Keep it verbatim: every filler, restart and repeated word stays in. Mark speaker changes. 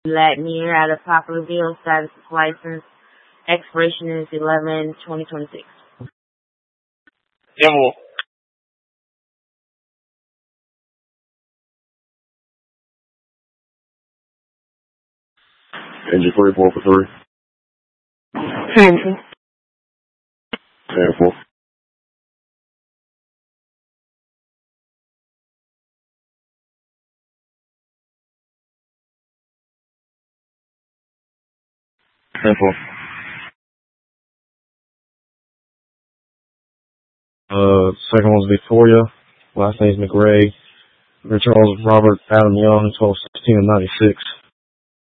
Speaker 1: Latnier out of Poplarville. Status is license. Expiration is eleven twenty twenty-six.
Speaker 2: Demo.
Speaker 3: Engine three, four for three.
Speaker 1: Engine.
Speaker 3: And four. And four.
Speaker 4: Uh, second one's Victoria. Last name's McRae. Return was Robert Adam Young, twelve sixteen of ninety-six.